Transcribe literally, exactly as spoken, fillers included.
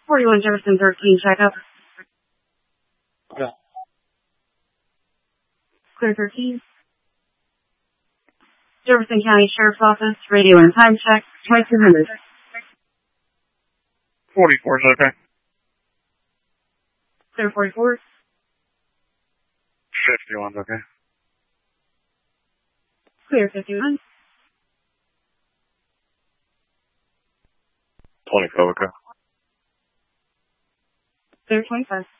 forty-one Jefferson thirteen, checkup. Yeah. Clear thirteen. Jefferson County Sheriff's Office, radio and time check, twenty-two hundred. forty-four is okay. Clear forty-four. fifty-one's okay. Clear fifty-one. twenty-five okay. Clear twenty-five.